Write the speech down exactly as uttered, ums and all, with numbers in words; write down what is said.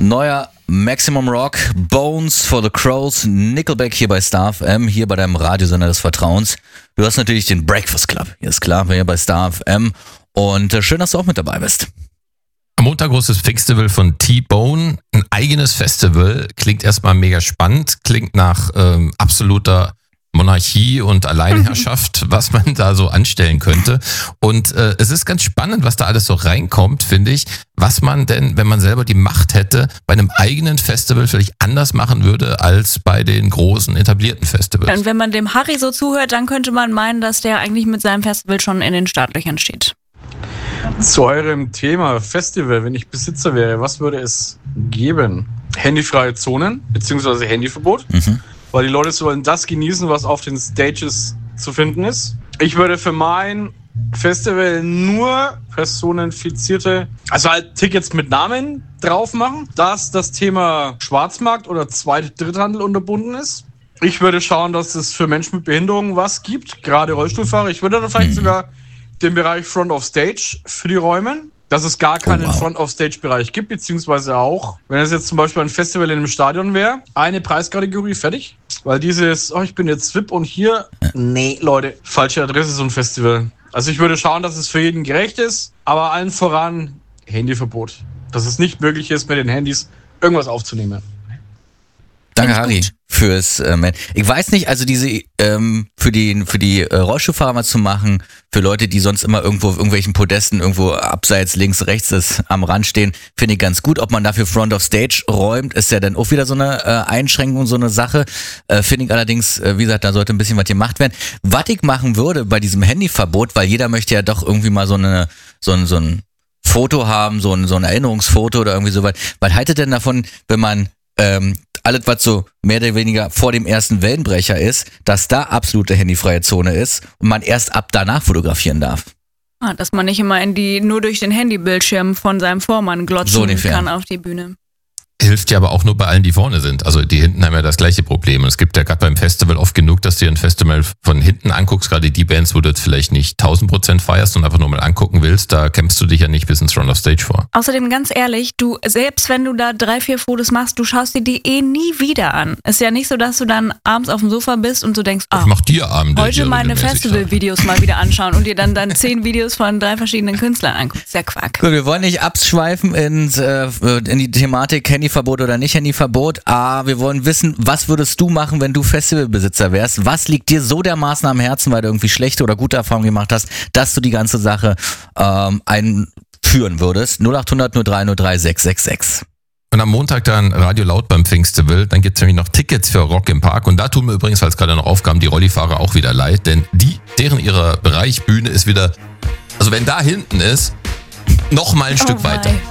Neuer Maximum Rock, Bones for the Crows, Nickelback hier bei Star F M, hier bei deinem Radiosender des Vertrauens. Du hast natürlich den Breakfast Club, hier ist klar, hier bei Star F M. Und äh, schön, dass du auch mit dabei bist. Am Montag großes Festival von T-Bone, ein eigenes Festival, klingt erstmal mega spannend, klingt nach ähm, absoluter Monarchie und Alleinherrschaft, was man da so anstellen könnte. Und äh, es ist ganz spannend, was da alles so reinkommt, finde ich, was man denn, wenn man selber die Macht hätte, bei einem eigenen Festival vielleicht anders machen würde als bei den großen etablierten Festivals. Und wenn man dem Harry so zuhört, dann könnte man meinen, dass der eigentlich mit seinem Festival schon in den Startlöchern steht. Zu eurem Thema Festival, wenn ich Besitzer wäre, was würde es geben? Handyfreie Zonen, beziehungsweise Handyverbot, mhm. weil die Leute sollen das genießen, was auf den Stages zu finden ist. Ich würde für mein Festival nur personenfizierte, also halt Tickets mit Namen drauf machen, dass das Thema Schwarzmarkt oder Zweit-, Dritthandel unterbunden ist. Ich würde schauen, dass es für Menschen mit Behinderungen was gibt, gerade Rollstuhlfahrer. Ich würde dann vielleicht mhm. sogar den Bereich Front of Stage für die Räume, dass es gar keinen oh, wow. Front of Stage Bereich gibt, beziehungsweise auch, wenn es jetzt zum Beispiel ein Festival in einem Stadion wäre, eine Preiskategorie fertig, weil dieses, oh, ich bin jetzt V I P und hier, nee, Leute, falsche Adresse, so ein Festival. Also ich würde schauen, dass es für jeden gerecht ist, aber allen voran Handyverbot, dass es nicht möglich ist, mit den Handys irgendwas aufzunehmen. Danke, Harry, fürs ähm, ich weiß nicht, also diese ähm, für die für die äh, Rollstuhlfahrer mal zu machen, für Leute, die sonst immer irgendwo auf irgendwelchen Podesten irgendwo abseits links rechts ist, am Rand stehen, finde ich ganz gut. Ob man dafür Front of Stage räumt, ist ja dann auch wieder so eine äh, Einschränkung, so eine Sache. Äh, finde ich allerdings, äh, wie gesagt, da sollte ein bisschen was gemacht werden. Was ich machen würde bei diesem Handyverbot, weil jeder möchte ja doch irgendwie mal so eine so ein so ein Foto haben, so ein so ein Erinnerungsfoto oder irgendwie sowas. Was haltet denn davon, wenn man ähm, alles, was so mehr oder weniger vor dem ersten Wellenbrecher ist, dass da absolute handyfreie Zone ist und man erst ab danach fotografieren darf. Ah, dass man nicht immer in die nur durch den Handybildschirm von seinem Vormann glotzen so kann auf die Bühne. Hilft ja aber auch nur bei allen, die vorne sind. Also die hinten haben ja das gleiche Problem. Und es gibt ja gerade beim Festival oft genug, dass du dir ein Festival von hinten anguckst, gerade die Bands, wo du jetzt vielleicht nicht tausend Prozent feierst und einfach nur mal angucken willst, da kämpfst du dich ja nicht bis ins Front of Stage vor. Außerdem ganz ehrlich, du, selbst wenn du da drei, vier Fotos machst, du schaust dir die eh nie wieder an. Ist ja nicht so, dass du dann abends auf dem Sofa bist und so denkst, ah, ich mach dir Abende heute meine Festivalvideos mal wieder anschauen und dir dann dann zehn Videos von drei verschiedenen Künstlern anguckst. Ist ja Quark. Gut, wir wollen nicht abschweifen ins, äh, in die Thematik Handyverbot oder nicht Handyverbot. Ah, wir wollen wissen, was würdest du machen, wenn du Festivalbesitzer wärst? Was liegt dir so dermaßen am Herzen, weil du irgendwie schlechte oder gute Erfahrungen gemacht hast, dass du die ganze Sache ähm, einführen würdest? null acht hundert null drei null drei sechs sechs sechs. Und am Montag dann Radio Laut beim Festival, dann gibt es nämlich noch Tickets für Rock im Park. Und da tun mir übrigens, weil es gerade noch aufkam, die Rollifahrer auch wieder leid, denn die, deren ihrer Bereich Bühne ist wieder, also wenn da hinten ist, noch mal ein oh Stück weiter.